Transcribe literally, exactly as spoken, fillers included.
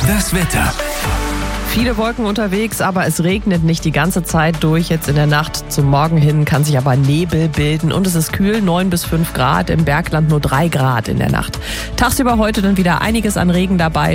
Das Wetter. Viele Wolken unterwegs, aber es regnet nicht die ganze Zeit durch. Jetzt in der Nacht zum Morgen hin kann sich aber Nebel bilden und es ist kühl, neun bis fünf Grad, im Bergland nur drei Grad in der Nacht. Tagsüber heute dann wieder einiges an Regen dabei.